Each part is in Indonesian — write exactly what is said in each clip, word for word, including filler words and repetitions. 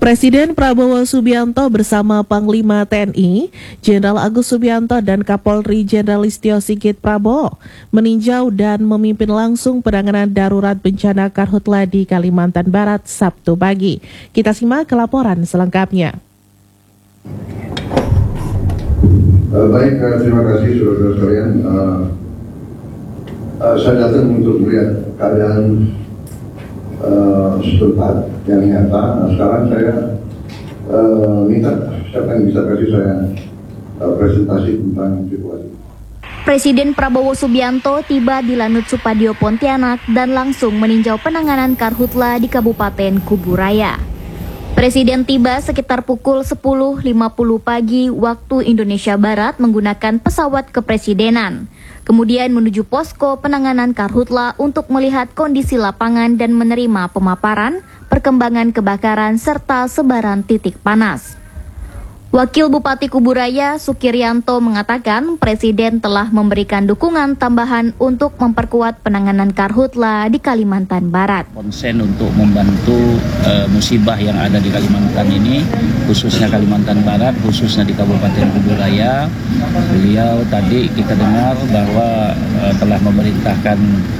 Presiden Prabowo Subianto bersama Panglima T N I, Jenderal Agus Subianto dan Kapolri Jenderal Listio Sigit Prabowo meninjau dan memimpin langsung penanganan darurat bencana Karhutla di Kalimantan Barat Sabtu pagi. Kita simak laporan selengkapnya. Uh, baik, uh, terima kasih saudara-saudara sekalian. Uh, uh, saya datang untuk melihat keadaan Uh, sebentar yang nyata. Nah, sekarang saya uh, minta siapa yang bisa kasih saya uh, presentasi tentang situasi. Presiden Prabowo Subianto tiba di Lanut Supadio Pontianak dan langsung meninjau penanganan Karhutla di Kabupaten Kuburaya. Presiden tiba sekitar pukul sepuluh lima puluh pagi waktu Indonesia Barat menggunakan pesawat kepresidenan. Kemudian menuju posko penanganan Karhutla untuk melihat kondisi lapangan dan menerima pemaparan, perkembangan kebakaran, serta sebaran titik panas. Wakil Bupati Kuburaya, Sukiryanto, mengatakan Presiden telah memberikan dukungan tambahan untuk memperkuat penanganan Karhutla di Kalimantan Barat. Konsen untuk membantu uh, musibah yang ada di Kalimantan ini, khususnya Kalimantan Barat, khususnya di Kabupaten Kuburaya. Beliau tadi kita dengar bahwa uh, telah memerintahkan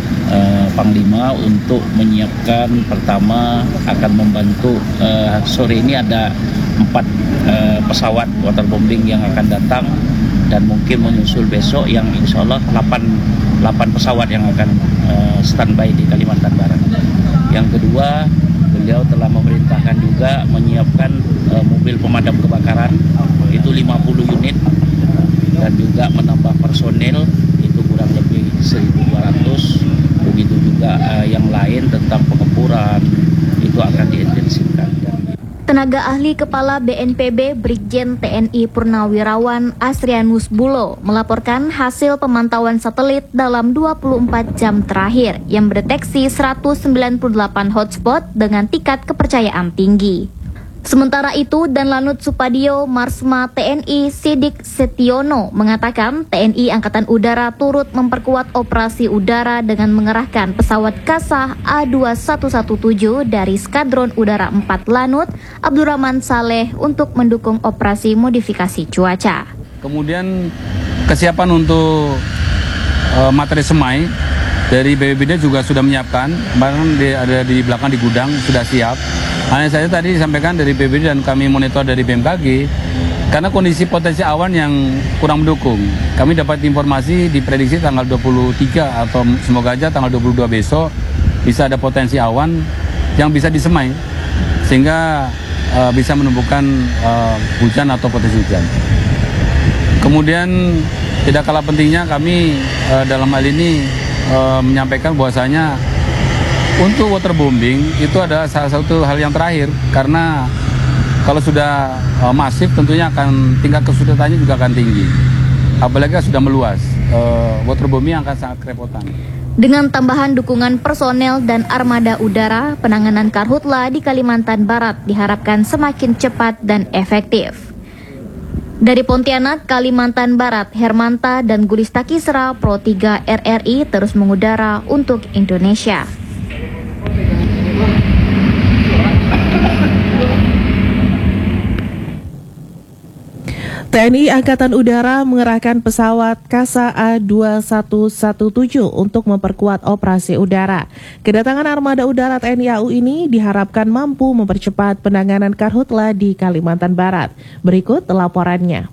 uh, Panglima untuk menyiapkan, pertama akan membantu, uh, sore ini ada empat uh, pesawat waterbombing yang akan datang dan mungkin menyusul besok yang insya Allah delapan pesawat yang akan uh, standby di Kalimantan Barat. Yang kedua, beliau telah memerintahkan juga menyiapkan uh, mobil pemadam kebakaran itu lima puluh unit dan juga menambah personil itu kurang lebih seribu dua ratus. Begitu juga uh, yang lain tentang pengemburan itu akan diintensifkan. Tenaga ahli Kepala B N P B Brigjen T N I Purnawirawan Asrianus Bulo melaporkan hasil pemantauan satelit dalam dua puluh empat jam terakhir yang mendeteksi seratus sembilan puluh delapan hotspot dengan tingkat kepercayaan tinggi. Sementara itu, Danlanut Supadio Marsma T N I Sidik Setiono mengatakan T N I Angkatan Udara turut memperkuat operasi udara dengan mengerahkan pesawat Kasah A dua satu satu tujuh dari Skadron Udara empat Lanut Abdurrahman Saleh untuk mendukung operasi modifikasi cuaca. Kemudian kesiapan untuk uh, materi semai dari B P B D juga sudah menyiapkan, barang di, ada di belakang di gudang sudah siap. Hanya saja tadi disampaikan dari B P B D dan kami monitor dari B M K G, karena kondisi potensi awan yang kurang mendukung. Kami dapat informasi diprediksi tanggal dua puluh tiga atau semoga aja tanggal dua puluh dua besok bisa ada potensi awan yang bisa disemai, sehingga uh, bisa menumbuhkan uh, hujan atau potensi hujan. Kemudian tidak kalah pentingnya kami uh, dalam hal ini uh, menyampaikan bahwasanya untuk waterbombing itu adalah salah satu hal yang terakhir, karena kalau sudah uh, masif tentunya akan tingkat kesulitannya juga akan tinggi, apalagi sudah meluas, uh, waterbombing akan sangat kerepotan. Dengan tambahan dukungan personel dan armada udara, penanganan Karhutla di Kalimantan Barat diharapkan semakin cepat dan efektif. Dari Pontianak, Kalimantan Barat, Hermanta dan Gulista Kisra, Pro tiga R R I terus mengudara untuk Indonesia. T N I Angkatan Udara mengerahkan pesawat Kasah A dua satu satu tujuh untuk memperkuat operasi udara. Kedatangan armada udara T N I A U ini diharapkan mampu mempercepat penanganan Karhutla di Kalimantan Barat. Berikut laporannya.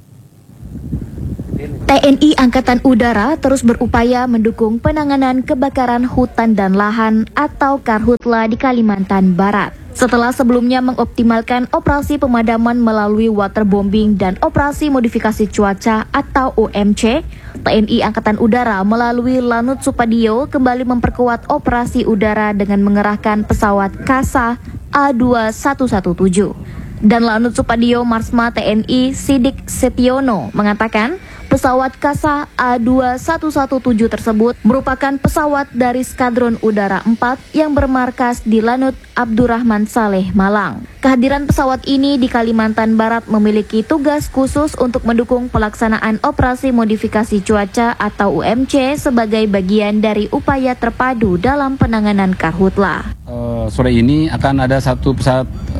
T N I Angkatan Udara terus berupaya mendukung penanganan kebakaran hutan dan lahan atau Karhutla di Kalimantan Barat. Setelah sebelumnya mengoptimalkan operasi pemadaman melalui waterbombing dan operasi modifikasi cuaca atau O M C, T N I Angkatan Udara melalui Lanut Supadio kembali memperkuat operasi udara dengan mengerahkan pesawat Kasah A dua satu satu tujuh. Dan Lanut Supadio Marsma T N I Sidik Setiono mengatakan pesawat Kasah A dua satu satu tujuh tersebut merupakan pesawat dari Skadron Udara empat yang bermarkas di Lanut Abdurrahman Saleh, Malang. Kehadiran pesawat ini di Kalimantan Barat memiliki tugas khusus untuk mendukung pelaksanaan operasi modifikasi cuaca atau O M C sebagai bagian dari upaya terpadu dalam penanganan Karhutla. Uh, sore ini akan ada satu pesawat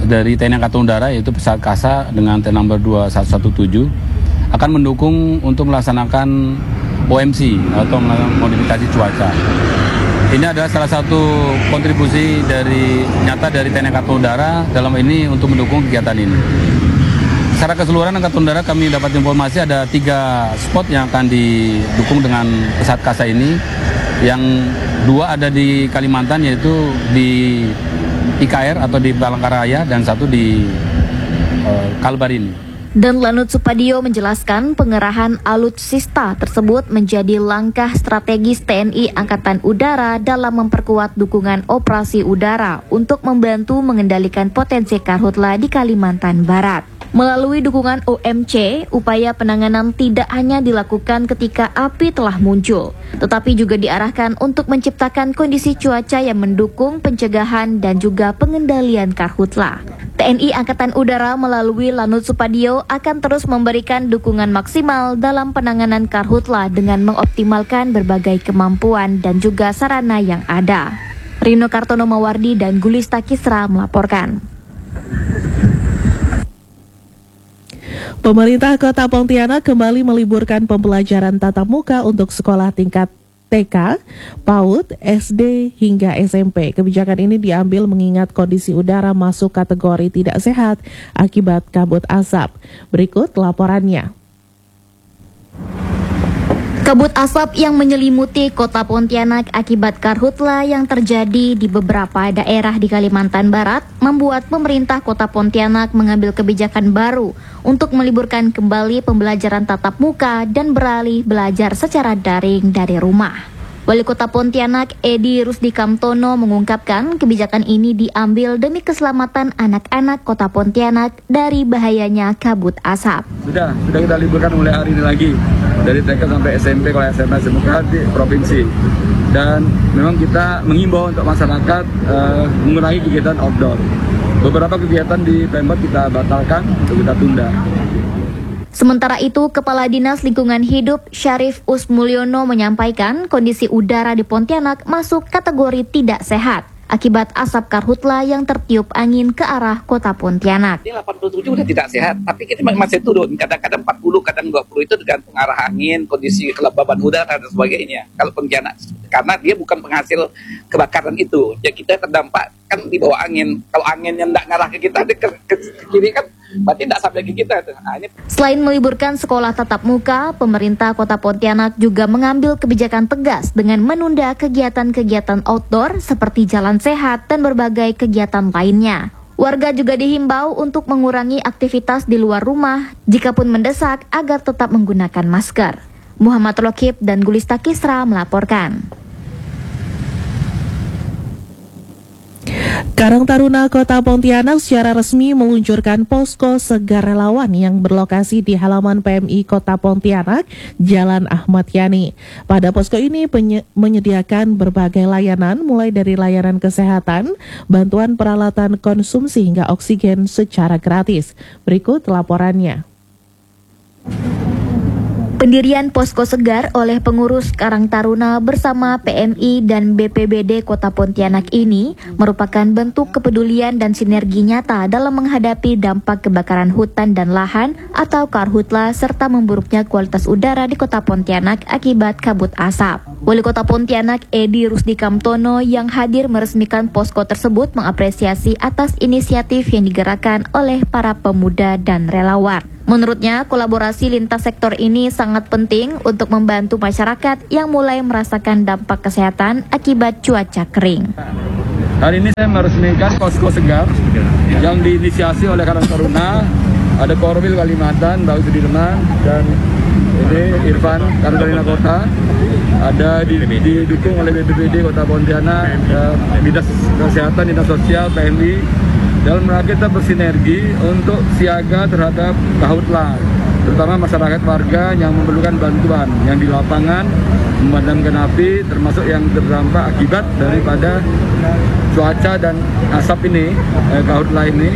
dari T N I Angkatan Udara yaitu pesawat Kasa dengan T number dua satu satu tujuh akan mendukung untuk melaksanakan O M C atau melakukan modifikasi cuaca. Ini adalah salah satu kontribusi dari nyata dari T N I Angkatan Udara dalam ini untuk mendukung kegiatan ini. Secara keseluruhan Angkatan Udara kami dapat informasi ada tiga spot yang akan didukung dengan pesawat Kasa ini. Yang dua ada di Kalimantan yaitu di I K R atau di Palangkaraya dan satu di uh, Kalbar ini. Dan Lanut Supadio menjelaskan pengerahan alutsista tersebut menjadi langkah strategis T N I Angkatan Udara dalam memperkuat dukungan operasi udara untuk membantu mengendalikan potensi karhutla di Kalimantan Barat. Melalui dukungan O M C, upaya penanganan tidak hanya dilakukan ketika api telah muncul, tetapi juga diarahkan untuk menciptakan kondisi cuaca yang mendukung pencegahan dan juga pengendalian karhutla. T N I Angkatan Udara melalui Lanut Supadio akan terus memberikan dukungan maksimal dalam penanganan karhutla dengan mengoptimalkan berbagai kemampuan dan juga sarana yang ada. Rino Kartono Mawardi dan Gulista Kisra melaporkan. Pemerintah Kota Pontianak kembali meliburkan pembelajaran tatap muka untuk sekolah tingkat T K, PAUD, S D, hingga S M P. Kebijakan ini diambil mengingat kondisi udara masuk kategori tidak sehat akibat kabut asap. Berikut laporannya. Kabut asap yang menyelimuti kota Pontianak akibat karhutla yang terjadi di beberapa daerah di Kalimantan Barat membuat pemerintah kota Pontianak mengambil kebijakan baru untuk meliburkan kembali pembelajaran tatap muka dan beralih belajar secara daring dari rumah. Wali Kota Pontianak Edi Rusdi Kamtono mengungkapkan kebijakan ini diambil demi keselamatan anak-anak Kota Pontianak dari bahayanya kabut asap. Sudah, sudah kita liburkan mulai hari ini lagi dari T K sampai S M P kalau S M A S M K di provinsi. Dan memang kita mengimbau untuk masyarakat uh, mengurangi kegiatan outdoor. Beberapa kegiatan di Pemkot kita batalkan untuk kita tunda. Sementara itu, Kepala Dinas Lingkungan Hidup Syarif Usmulyono menyampaikan kondisi udara di Pontianak masuk kategori tidak sehat akibat asap karhutla yang tertiup angin ke arah kota Pontianak. Ini delapan puluh tujuh udah tidak sehat, tapi kita masih turun. Kadang-kadang empat puluh, kadang dua puluh itu tergantung arah angin, kondisi kelembaban udara dan sebagainya. Kalau Pontianak, karena dia bukan penghasil kebakaran itu, ya kita terdampak kan di bawah angin. Kalau anginnya tidak ngarah ke kita, ke, ke, ke kiri kan, berarti tidak sampai ke kita. Nah, ini... Selain meliburkan sekolah tatap muka, pemerintah Kota Pontianak juga mengambil kebijakan tegas dengan menunda kegiatan-kegiatan outdoor seperti jalan sehat dan berbagai kegiatan lainnya. Warga juga dihimbau untuk mengurangi aktivitas di luar rumah jikapun mendesak agar tetap menggunakan masker. Muhammad Rokib dan Gulista Kisra melaporkan. Karang Taruna Kota Pontianak secara resmi meluncurkan posko Segar Relawan yang berlokasi di halaman P M I Kota Pontianak, Jalan Ahmad Yani. Pada posko ini penye- menyediakan berbagai layanan mulai dari layanan kesehatan, bantuan peralatan konsumsi hingga oksigen secara gratis. Berikut laporannya. Pendirian Posko Segar oleh pengurus Karang Taruna bersama P M I dan B P B D Kota Pontianak ini merupakan bentuk kepedulian dan sinergi nyata dalam menghadapi dampak kebakaran hutan dan lahan atau karhutla serta memburuknya kualitas udara di Kota Pontianak akibat kabut asap. Wali Kota Pontianak Edi Rusdi Kamtono yang hadir meresmikan posko tersebut mengapresiasi atas inisiatif yang digerakkan oleh para pemuda dan relawan. Menurutnya, kolaborasi lintas sektor ini sangat penting untuk membantu masyarakat yang mulai merasakan dampak kesehatan akibat cuaca kering. Hari ini saya meresmikan Posko Segar yang diinisiasi oleh Karang Taruna, ada Korwil Kalimantan, Bang Sudirman, dan ini Irfan, Karang Taruna Kota, ada di, didukung oleh B P B D Kota Pontianak, Dinas Kesehatan, Dinas Sosial, P M I, dalam rangka kita bersinergi untuk siaga terhadap karhutla, terutama masyarakat warga yang memerlukan bantuan yang di lapangan memadamkan api, termasuk yang terdampak akibat daripada cuaca dan asap ini, eh, karhutla ini.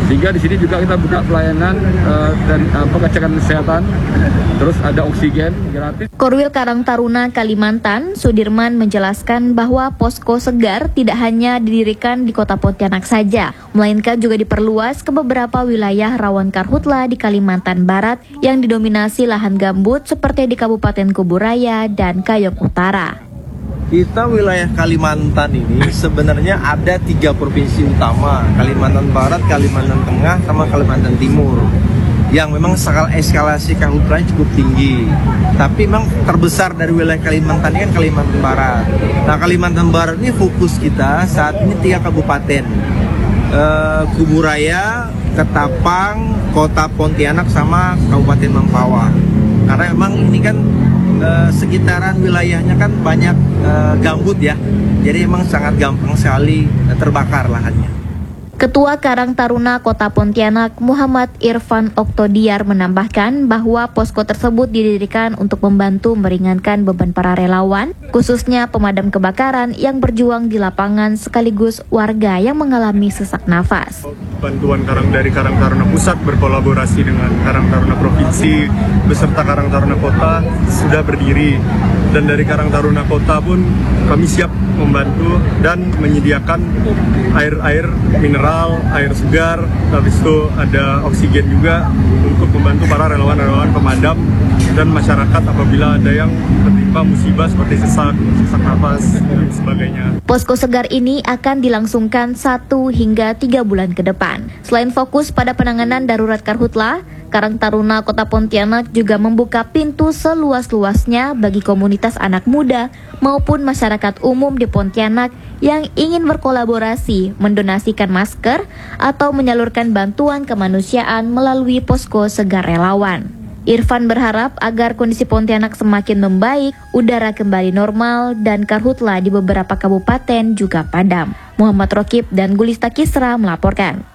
Sehingga di sini juga kita buka pelayanan uh, dan uh, pengecekan kesehatan, terus ada oksigen gratis. Korwil Karang Taruna Kalimantan, Sudirman menjelaskan bahwa posko segar tidak hanya didirikan di Kota Pontianak saja, melainkan juga diperluas ke beberapa wilayah rawan karhutla di Kalimantan Barat yang didominasi lahan gambut seperti di Kabupaten Kuburaya dan Kayong Utara. Kita wilayah Kalimantan ini sebenarnya ada tiga provinsi utama, Kalimantan Barat, Kalimantan Tengah, sama Kalimantan Timur, yang memang skala eskalasi karhutla cukup tinggi. Tapi memang terbesar dari wilayah Kalimantan ini kan Kalimantan Barat. Nah, Kalimantan Barat ini fokus kita saat ini tiga kabupaten, e, Kuburaya, Ketapang, Kota Pontianak, sama Kabupaten Mempawah. Karena memang ini kan e, sekitaran wilayahnya kan banyak e, gambut ya, jadi memang sangat gampang sekali terbakar lahannya. Ketua Karang Taruna Kota Pontianak Muhammad Irfan Oktodiar menambahkan bahwa posko tersebut didirikan untuk membantu meringankan beban para relawan, khususnya pemadam kebakaran yang berjuang di lapangan sekaligus warga yang mengalami sesak nafas. Bantuan Karang dari Karang Taruna Pusat berkolaborasi dengan Karang Taruna Provinsi beserta Karang Taruna Kota sudah berdiri, dan dari Karang Taruna Kota pun kami siap membantu dan menyediakan air-air mineral, air segar, habis itu ada oksigen juga untuk membantu para relawan-relawan pemadam dan masyarakat apabila ada yang tertimpa musibah seperti sesak, sesak nafas, dan sebagainya. Posko segar ini akan dilangsungkan satu hingga tiga bulan ke depan. Selain fokus pada penanganan darurat karhutla, Karang Taruna Kota Pontianak juga membuka pintu seluas-luasnya bagi komunitas anak muda maupun masyarakat umum di Pontianak yang ingin berkolaborasi, mendonasikan masker, atau menyalurkan bantuan kemanusiaan melalui posko segar relawan. Irfan berharap agar kondisi Pontianak semakin membaik, udara kembali normal, dan karhutla di beberapa kabupaten juga padam. Muhammad Rokib dan Gulista Kisra melaporkan.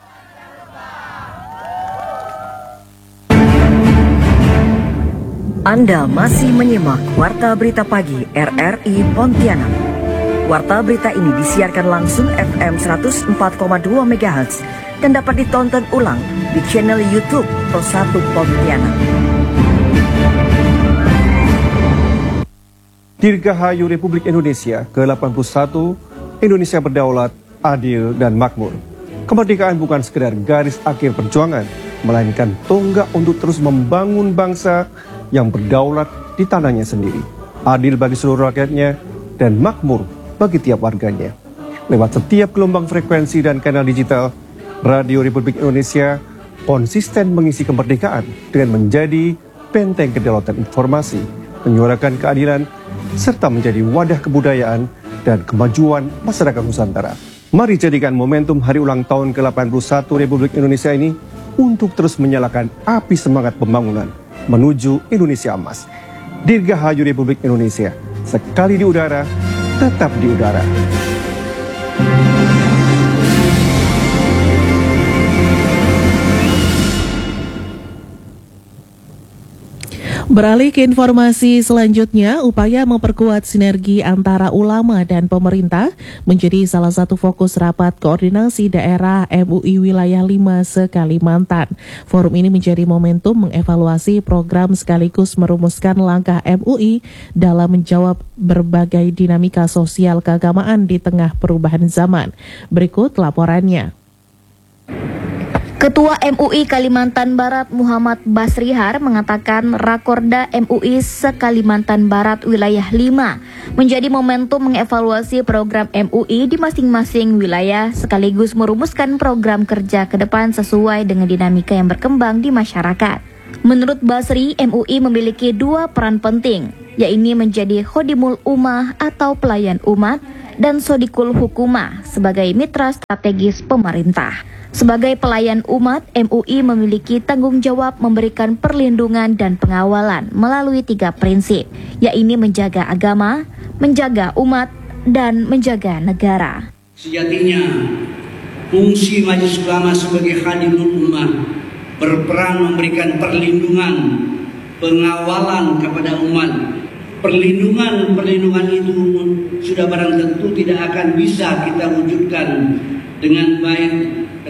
Anda masih menyimak Warta Berita Pagi R R I Pontianak. Warta berita ini disiarkan langsung F M seratus empat koma dua megahertz dan dapat ditonton ulang di channel YouTube Pro satu Pontianak. Dirgahayu Republik Indonesia ke delapan puluh satu, Indonesia berdaulat, adil, dan makmur. Kemerdekaan bukan sekedar garis akhir perjuangan, melainkan tonggak untuk terus membangun bangsa yang berdaulat di tanahnya sendiri, adil bagi seluruh rakyatnya, dan makmur bagi tiap warganya. Lewat setiap gelombang frekuensi dan kanal digital, Radio Republik Indonesia konsisten mengisi kemerdekaan dengan menjadi benteng kedaulatan informasi, menyuarakan keadilan, serta menjadi wadah kebudayaan dan kemajuan masyarakat Nusantara. Mari jadikan momentum hari ulang tahun ke delapan puluh satu Republik Indonesia ini untuk terus menyalakan api semangat pembangunan menuju Indonesia Emas. Dirgahayu Republik Indonesia, sekali di udara, tetap di udara. Beralih ke informasi selanjutnya, upaya memperkuat sinergi antara ulama dan pemerintah menjadi salah satu fokus rapat koordinasi daerah M U I Wilayah lima se-Kalimantan. Forum ini menjadi momentum mengevaluasi program sekaligus merumuskan langkah M U I dalam menjawab berbagai dinamika sosial keagamaan di tengah perubahan zaman. Berikut laporannya. Ketua M U I Kalimantan Barat Muhammad Basrihar mengatakan Rakorda M U I se-Kalimantan Barat Wilayah lima menjadi momentum mengevaluasi program M U I di masing-masing wilayah sekaligus merumuskan program kerja ke depan sesuai dengan dinamika yang berkembang di masyarakat. Menurut Basri, M U I memiliki dua peran penting, yaitu menjadi Khodimul Ummah atau pelayan umat dan Sodikul Hukumah sebagai mitra strategis pemerintah. Sebagai pelayan umat, M U I memiliki tanggung jawab memberikan perlindungan dan pengawalan melalui tiga prinsip, yaitu menjaga agama, menjaga umat, dan menjaga negara. Sejatinya, fungsi Majelis Ulama sebagai Khadimul Ummah berperan memberikan perlindungan, pengawalan kepada umat. Perlindungan-perlindungan itu sudah barang tentu tidak akan bisa kita wujudkan dengan baik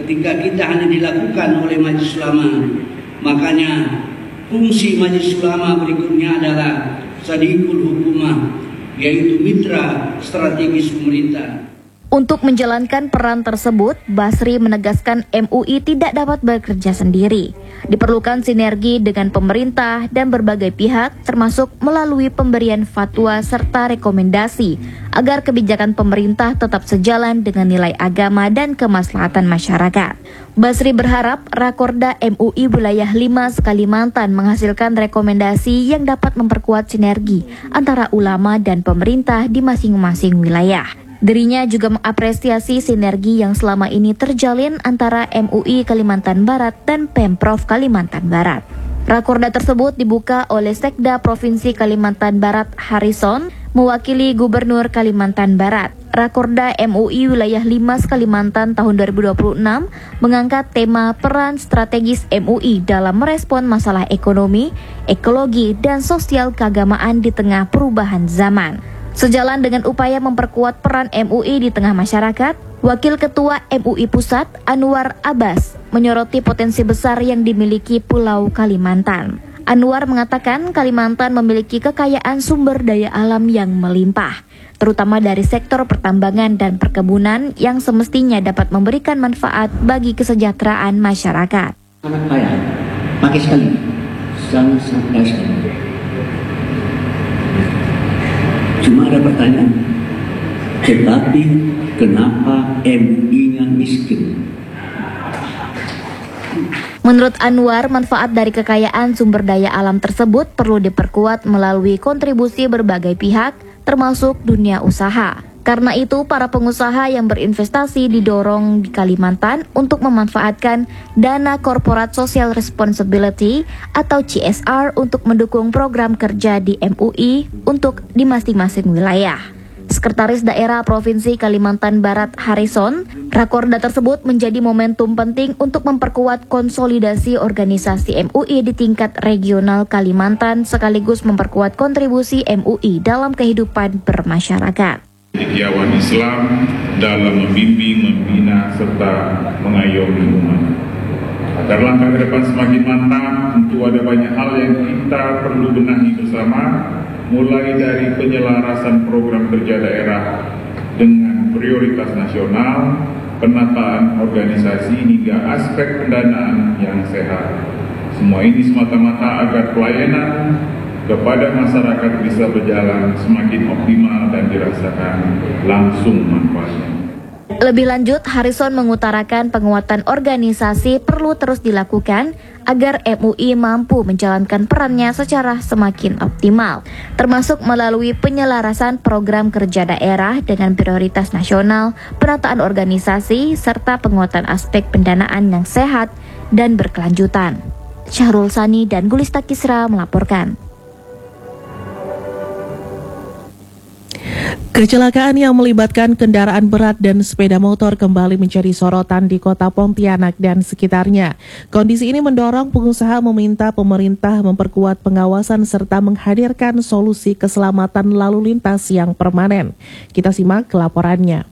ketika kita hanya dilakukan oleh Majelis Ulama. Makanya fungsi Majelis Ulama berikutnya adalah Sadiqul Hukumah, yaitu mitra strategis pemerintah. Untuk menjalankan peran tersebut, Basri menegaskan M U I tidak dapat bekerja sendiri. Diperlukan sinergi dengan pemerintah dan berbagai pihak, termasuk melalui pemberian fatwa serta rekomendasi, agar kebijakan pemerintah tetap sejalan dengan nilai agama dan kemaslahatan masyarakat. Basri berharap Rakorda M U I Wilayah lima Kalimantan menghasilkan rekomendasi yang dapat memperkuat sinergi antara ulama dan pemerintah di masing-masing wilayah. Dirinya juga mengapresiasi sinergi yang selama ini terjalin antara M U I Kalimantan Barat dan Pemprov Kalimantan Barat. Rakorda tersebut dibuka oleh Sekda Provinsi Kalimantan Barat Harrison, mewakili Gubernur Kalimantan Barat. Rakorda M U I Wilayah lima Kalimantan tahun dua ribu dua puluh enam mengangkat tema peran strategis M U I dalam merespon masalah ekonomi, ekologi, dan sosial keagamaan di tengah perubahan zaman. Sejalan dengan upaya memperkuat peran M U I di tengah masyarakat, Wakil Ketua M U I Pusat Anwar Abbas menyoroti potensi besar yang dimiliki Pulau Kalimantan. Anwar mengatakan Kalimantan memiliki kekayaan sumber daya alam yang melimpah, terutama dari sektor pertambangan dan perkebunan yang semestinya dapat memberikan manfaat bagi kesejahteraan masyarakat. Sangat kaya, pakai sekali, sangat-sangat kaya sekali. Cuma ada pertanyaan, tetapi kenapa M U I-nya miskin? Menurut Anwar, manfaat dari kekayaan sumber daya alam tersebut perlu diperkuat melalui kontribusi berbagai pihak, termasuk dunia usaha. Karena itu, para pengusaha yang berinvestasi didorong di Kalimantan untuk memanfaatkan dana Corporate Social Responsibility atau C S R untuk mendukung program kerja di M U I untuk di masing-masing wilayah. Sekretaris Daerah Provinsi Kalimantan Barat Harrison, Rakorda tersebut menjadi momentum penting untuk memperkuat konsolidasi organisasi M U I di tingkat regional Kalimantan sekaligus memperkuat kontribusi M U I dalam kehidupan bermasyarakat. Cendekiawan Islam dalam membimbing, membina, serta mengayomi umat. Agar langkah ke depan semakin mantap, tentu ada banyak hal yang kita perlu benahi bersama, mulai dari penyelarasan program kerja daerah dengan prioritas nasional, penataan organisasi hingga aspek pendanaan yang sehat. Semua ini semata-mata agar pelayanan kepada masyarakat bisa berjalan semakin optimal dan dirasakan langsung manfaatnya. Lebih lanjut, Harrison mengutarakan penguatan organisasi perlu terus dilakukan agar M U I mampu menjalankan perannya secara semakin optimal, termasuk melalui penyelarasan program kerja daerah dengan prioritas nasional, penataan organisasi, serta penguatan aspek pendanaan yang sehat dan berkelanjutan. Syahrul Sani dan Gulista Kisra melaporkan. Kecelakaan yang melibatkan kendaraan berat dan sepeda motor kembali menjadi sorotan di kota Pontianak dan sekitarnya. Kondisi ini mendorong pengusaha meminta pemerintah memperkuat pengawasan serta menghadirkan solusi keselamatan lalu lintas yang permanen. Kita simak laporannya.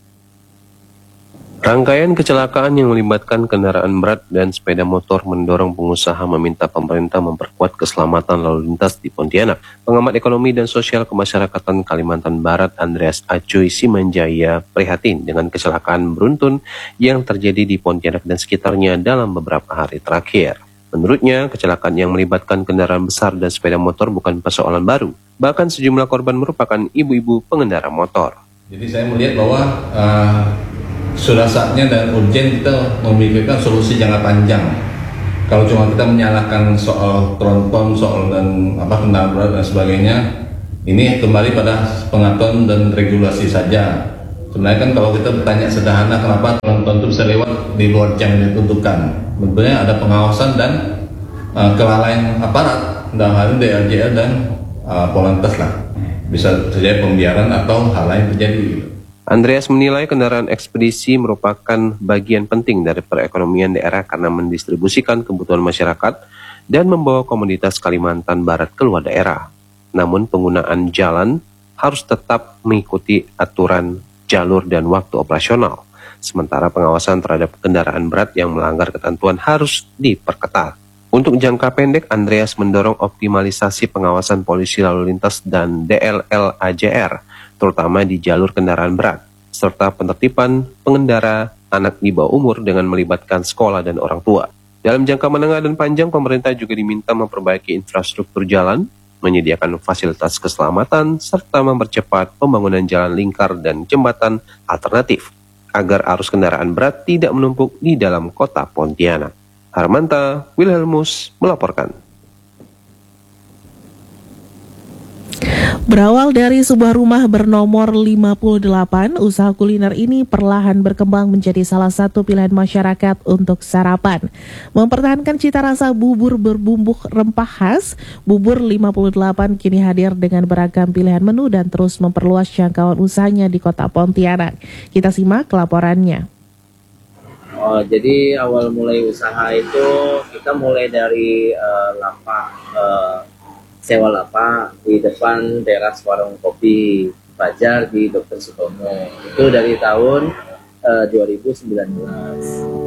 Rangkaian kecelakaan yang melibatkan kendaraan berat dan sepeda motor mendorong pengusaha meminta pemerintah memperkuat keselamatan lalu lintas di Pontianak. Pengamat ekonomi dan sosial kemasyarakatan Kalimantan Barat Andreas Acuy Simanjaya prihatin dengan kecelakaan beruntun yang terjadi di Pontianak dan sekitarnya dalam beberapa hari terakhir. Menurutnya, kecelakaan yang melibatkan kendaraan besar dan sepeda motor bukan persoalan baru. Bahkan sejumlah korban merupakan ibu-ibu pengendara motor. Jadi saya melihat bahwa uh... sudah saatnya dan urgen kita memikirkan solusi jangka panjang. Kalau cuma kita menyalahkan soal tronton, soal dan apa kendaraan berat dan sebagainya, ini kembali pada pengaturan dan regulasi saja. Sebenarnya kan kalau kita bertanya sederhana kenapa tronton itu bisa lewat di luar jam yang ditentukan, tentunya ada pengawasan dan uh, kelalaian aparat dalam hal ini D R J L dan uh, Polantas lah. Bisa terjadi pembiaran atau hal lain terjadi. Andreas menilai kendaraan ekspedisi merupakan bagian penting dari perekonomian daerah karena mendistribusikan kebutuhan masyarakat dan membawa komoditas Kalimantan Barat keluar daerah. Namun penggunaan jalan harus tetap mengikuti aturan jalur dan waktu operasional. sementara pengawasan terhadap kendaraan berat yang melanggar ketentuan harus diperketat. Untuk jangka pendek, Andreas mendorong optimalisasi pengawasan polisi lalu lintas dan D L L A J R, terutama di jalur kendaraan berat, serta penertiban pengendara anak di bawah umur dengan melibatkan sekolah dan orang tua. Dalam jangka menengah dan panjang, pemerintah juga diminta memperbaiki infrastruktur jalan, menyediakan fasilitas keselamatan, serta mempercepat pembangunan jalan lingkar dan jembatan alternatif, agar arus kendaraan berat tidak menumpuk di dalam kota Pontianak. Harmanta Wilhelmus melaporkan. Berawal dari sebuah rumah bernomor lima puluh delapan, usaha kuliner ini perlahan berkembang menjadi salah satu pilihan masyarakat untuk sarapan. Mempertahankan cita rasa bubur berbumbu rempah khas, Bubur lima puluh delapan kini hadir dengan beragam pilihan menu dan terus memperluas jangkauan usahanya di kota Pontianak. Kita simak laporannya. Oh, jadi awal mulai usaha itu kita mulai dari uh, lapak uh, sewa lapak di depan teras warung kopi Fajar di Dokter Sutomo. Itu dari tahun uh, dua ribu sembilan belas.